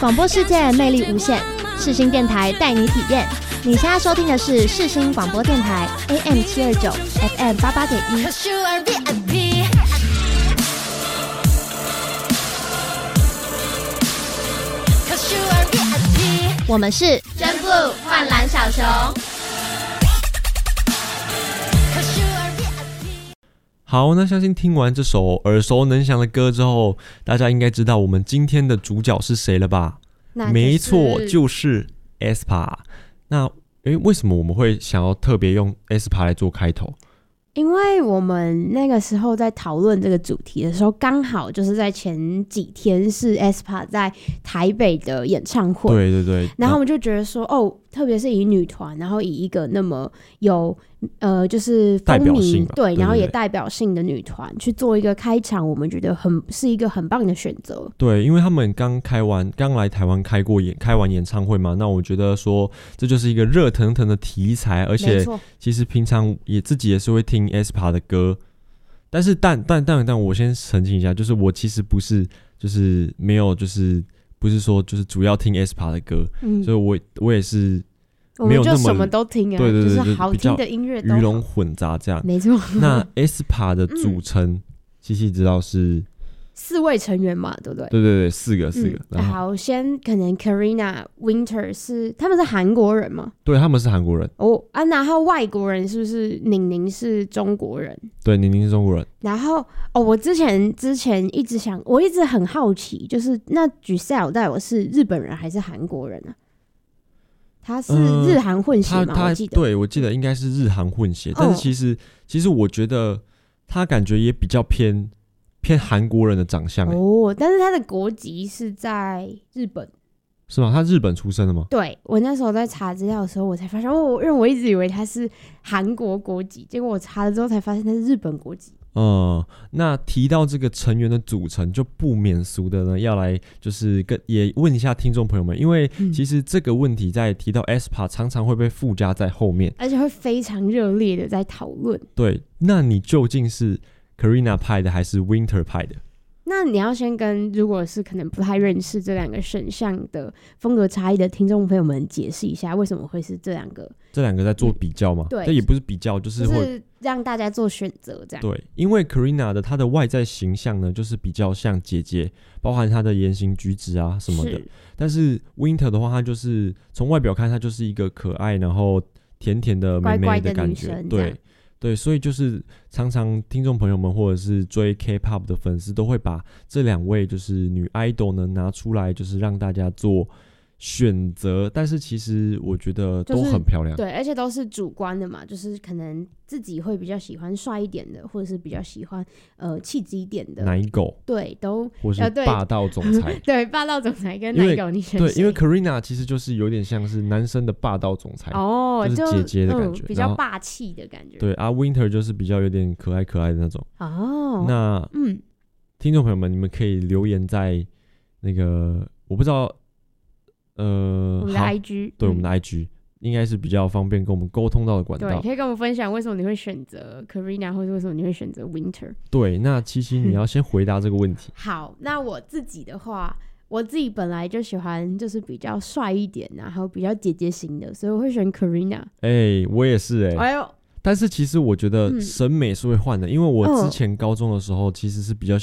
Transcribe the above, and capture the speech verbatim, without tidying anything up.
广播世界魅力无限，世新电台带你体验。你现在收听的是世新广播电台 A M 七二九 F M 八八点一。我们是真 blue 幻蓝小熊。 好，那相信听完这首耳熟能详的歌之后，大家应该知道我们今天的主角是谁了吧？没错，就是 aespa。 那诶，为什么我们会想要特别用 aespa 来做开头？ 因为我们那个时候在讨论这个主题的时候，刚好就是在前几天是 aespa 在台北的演唱会， 对对对， 然后我们就觉得说，哦，特别是以女团，然后以一个那么有呃就是风靡，对， 对对对， 然后也代表性的女团去做一个开场，我们觉得很是一个很棒的选择。 对，因为他们刚开完，刚来台湾开过演开完演唱会嘛，那我觉得说这就是一个热腾腾的题材，而且其实平常也自己也是会听 aespa 的歌，但是但但但但我先澄清一下，就是我其实不是就是没有就是不是说就是主要听 aespa 的歌，嗯，所以我我也是没有那么， 我们就什么都听啊， 对对对， 就是好听的音乐都鱼龙混杂这样， 没错。 那 aespa 的组成，七七知道是四位成员嘛，对不对？ 对对对，四个四个。 嗯、好，先可能 Karina、Winter 是他们是韩国人吗？ 对，他们是韩国人。 哦啊，然后外国人是不是宁宁是中国人？ 对，宁宁是中国人。 然后哦，我之前之前一直想，我一直很好奇，就是那 Giselle 到底是日本人还是韩国人啊？他是日韩混血吗？ 呃、 我记得， 对，我记得应该是日韩混血，哦、但是其实其实我觉得他感觉也比较偏。偏韩国人的长相哦，但是他的国籍是在日本， 是吗？他日本出生的吗？ 对，我那时候在查资料的时候，我才发现，哦，因为我一直以为他是韩国国籍，结果我查了之后才发现他是日本国籍。 嗯，那提到这个成员的组成，就不免俗的呢，要来就是跟也问一下听众朋友们，因为其实这个问题在提到 aespa 常常会被附加在后面， 而且会非常热烈的在讨论。 对，那你究竟是Karina 派的还是 Winter 派的？ 那你要先跟如果是可能不太认识这两个选项的风格差异的听众朋友们解释一下，为什么会是这两个？ 这两个在做比较吗？嗯、对，这也不是比较，就是会、 就是让大家做选择这样。 对，因为 Karina 的她的外在形象呢，就是比较像姐姐，包含她的言行举止啊什么的。是，但是 Winter 的话，她就是从外表看，她就是一个可爱然后甜甜的妹妹的感觉，乖乖的对。对，所以就是常常听众朋友们或者是追 K-pop 的粉丝都会把这两位就是女 idol 呢拿出来，就是让大家做选择。但是其实我觉得都很漂亮， 就是、对，而且都是主观的嘛，就是可能自己会比较喜欢帅一点的，或者是比较喜欢呃气质一点的奶狗， 对，都或是霸道总裁， 呃、对, 对霸道总裁跟奶狗，你选谁？ 对，因为 Karina 其实就是有点像是男生的霸道总裁哦， 就是姐姐的感觉， 嗯、比较霸气的感觉。 对啊 ，Winter 就是比较有点可爱可爱的那种哦。 那嗯，听众朋友们，你们可以留言在那个我不知道。呃， 我们的 I G 对、嗯、我们的 I G 应该是比较方便跟我们沟通到的管道。 对，可以跟我们分享为什么你会选择 Karina， 或者为什么你会选择 Winter。 对，那七七你要先回答这个问题。 好，那我自己的话，我自己本来就喜欢就是比较帅一点，然后比较姐姐型的，所以我会选 Karina。 哎、欸，我也是哎、欸。 哎呦， 但是其实我觉得审美是会换的、嗯，因为我之前高中的时候其实是比较